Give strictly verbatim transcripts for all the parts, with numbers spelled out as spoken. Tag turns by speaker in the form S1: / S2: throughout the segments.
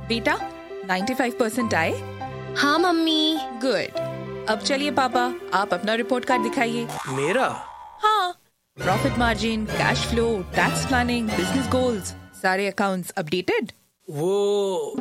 S1: बेटा पचानवे परसेंट आए?
S2: हाँ मम्मी।
S1: गुड। अब चलिए पापा, आप अपना रिपोर्ट कार्ड दिखाइए।
S3: मेरा?
S1: हाँ, profit margin, cash flow, tax planning, business goals, सारे अकाउंट्स अपडेटेड।
S3: वो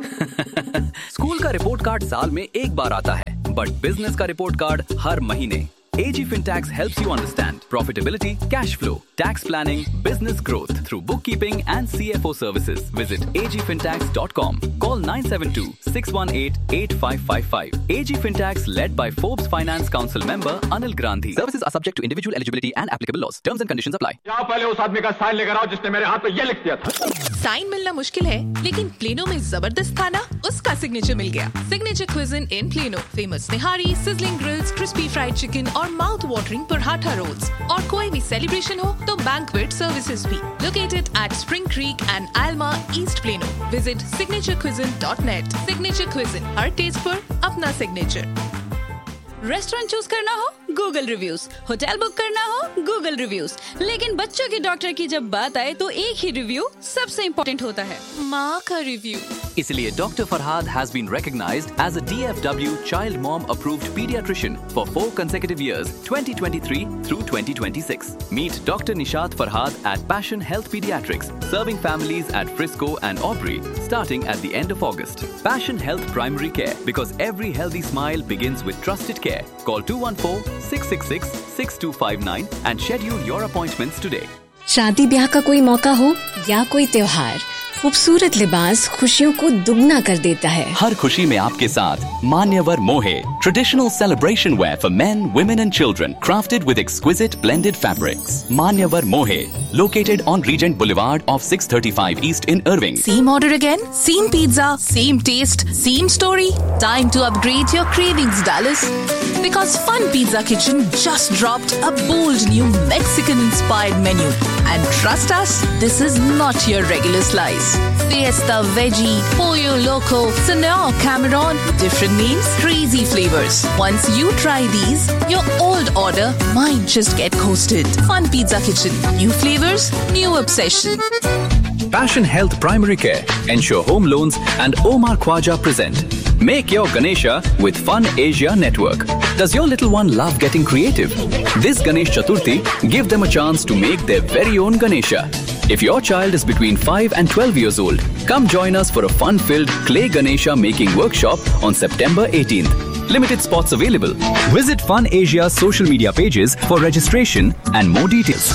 S4: स्कूल का रिपोर्ट कार्ड साल में एक बार आता है, बट बिजनेस का रिपोर्ट कार्ड हर महीने। A G Fintax helps you understand profitability, cash flow, tax planning, business growth through bookkeeping and C F O services. Visit a g fintax dot com. Call nine seven two, six one eight, eight five five five. A G Fintax led by Forbes Finance Council member Anil Grandhi. Services are subject to individual eligibility and applicable laws. Terms and conditions apply.
S5: जाओ पहले उस आदमी का sign लेकर आओ जिसने मेरे हाथ पे ये लिख दिया था।
S1: साइन मिलना मुश्किल है, लेकिन प्लेनो में जबरदस्त खाना, उसका सिग्नेचर मिल गया। सिग्नेचर क्विज़िन इन प्लेनो, फेमस निहारी, sizzling grills, crispy fried chicken और माउथ वाटरिंग पराठा रोल्स। और कोई भी सेलिब्रेशन हो तो बैंक्वेट सर्विसेज भी। Located at spring creek and आल्मा east plano. Visit signature क्विज़िन dot net. Signature क्विज़िन, her test पर अपना सिग्नेचर।
S2: रेस्टोरेंट चूज करना हो गूगल रिव्यूज, होटल बुक करना हो गूगल रिव्यूज, लेकिन बच्चों के डॉक्टर की जब बात आए तो एक ही रिव्यू सबसे इम्पोर्टेंट होता है,
S1: माँ का रिव्यू।
S4: इसलिए Doctor Farhad has been recognized as a D F W Child Mom Approved Pediatrician for four consecutive years, twenty twenty-three through twenty twenty-six. Meet Doctor Nishat Farhad at Passion Health Pediatrics, serving families at Frisco and Aubrey, starting at the end of August. Passion Health Primary Care, because every healthy smile begins with trusted care. Call two one four, six six six, six two five nine and schedule your appointments today.
S6: शादी ब्याह का कोई मौका हो या कोई त्योहार, खूबसूरत लिबास खुशियों को दुगना कर देता है।
S4: हर खुशी में आपके साथ मान्यवर मोहे, traditional celebration wear for men, women and children, crafted with exquisite blended fabrics. Manyavar Mohe, located on Regent Boulevard off six thirty-five East in Irving.
S1: Same order again, same pizza, same taste, same story. Time to upgrade your cravings, Dallas. Because Fun Pizza Kitchen just dropped a bold new Mexican-inspired menu. And trust us, this is not your regular slice. Fiesta Veggie, Pollo Loco, Senor Cameron, different names, crazy flavors. Once you try these, your old order might just get coasted. Fun Pizza Kitchen, new flavors, new obsession.
S4: Passion Health Primary Care, Ensure Home Loans and Omar Khwaja present Make Your Ganesha with Fun Asia Network. Does your little one love getting creative? This Ganesh Chaturthi, give them a chance to make their very own Ganesha. If your child is between five and twelve years old, come join us for a fun-filled clay Ganesha making workshop on September eighteenth. Limited spots available. Visit Fun Asia's social media pages for registration and more details.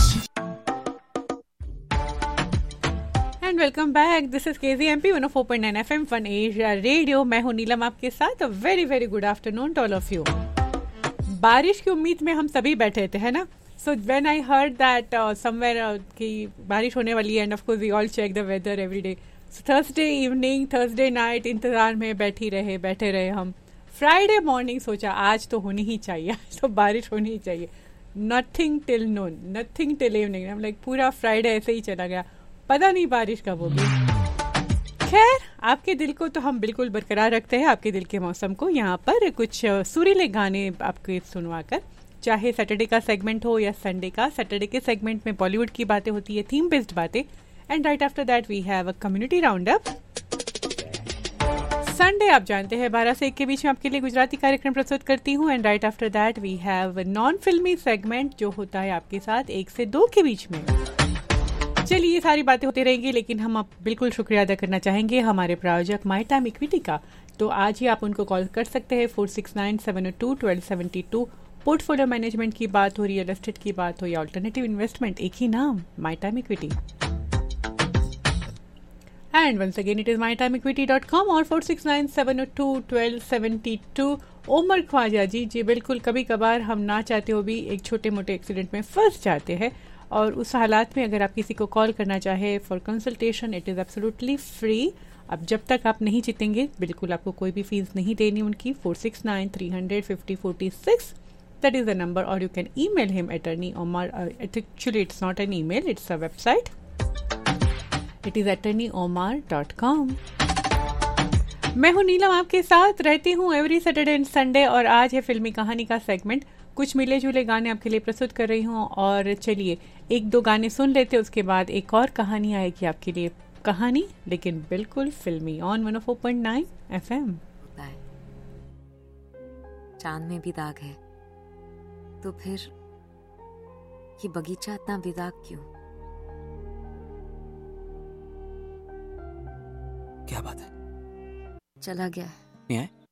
S7: And welcome back. This is K Z M P one oh four point nine F M Fun Asia Radio. मैं हूँ नीलम आपके साथ. A very very good afternoon to all of you. बारिश की उम्मीद में हम सभी बैठे थे, है ना? So when I heard that uh, somewhere uh, कि बारिश होने वाली है, and of course we all check the weather every day. So Thursday evening, Thursday night इंतजार में बैठी रहे बैठे रहे हम. Friday morning सोचा आज तो होनी ही चाहिए, आज तो बारिश होनी ही चाहिए. Nothing till noon, nothing till evening. I'm like पूरा Friday ऐसे ही चला गया, पता नहीं बारिश कब होगी. खैर, आपके दिल को तो हम बिल्कुल बरकरार रखते हैं, आपके दिल के मौसम को. यहाँ पर कुछ सुरीले गाने आपको सुनवाकर, चाहे सैटरडे का सेगमेंट हो या संडे का. सैटरडे के सेगमेंट में बॉलीवुड की बातें होती है, थीम बेस्ड बातें, and right after that we have a community round up. Sunday आप जानते हैं बारह से एक के बीच में आपके लिए गुजराती कार्यक्रम प्रस्तुत करती हूँ, and right after that we have non फिल्मी सेगमेंट जो होता है आपके साथ एक से दो के बीच में. चलिए, ये सारी बातें होती रहेंगी, लेकिन हम अब बिल्कुल शुक्रिया अदा करना चाहेंगे हमारे प्रायोजक माई टाइम इक्विटी का. तो आज ही आप उनको कॉल कर सकते हैं four six nine seven to twelve seventy two. Portfolio management की बात हो, रियल एस्टेट की बात हो या अल्टरनेटिव इन्वेस्टमेंट, एक ही नाम, my time equity. And once again it is my time equity dot com और four six nine seven to twelve seventy two. Omar Khwaja जी जी बिल्कुल, कभी कभार हम ना चाहते हो भी एक छोटे मोटे एक्सीडेंट में फंस जाते हैं, और उस हालात में अगर आप किसी को कॉल करना चाहे for consultation, it is absolutely free. अब जब तक आप नहीं जीतेंगे बिल्कुल आपको कोई भी फीस नहीं देनी उनकी. Four six nine three hundred fifty forty six, that is the number, or you can email him attorney Omar. Uh, actually it's not an email, it's a website. It is attorney omar dot com. मैं हूँ नीलम, आपके साथ रहती हूँ every Saturday and Sunday, और आज है फिल्मी कहानी का सेगमेंट. कुछ मिले जुले गाने आपके लिए प्रस्तुत कर रही हूँ, और चलिए एक दो गाने सुन लेते, उसके बाद एक और कहानी आएगी आपके लिए कहानी लेकिन बिल्कुल फिल्मी on one O four point nine F M.
S3: होता है, चांद में भी दाग है, तो फिर ये बगीचा इतना बेदाग क्यों?
S8: क्या बात है?
S3: चला गया है।
S8: नहीं है?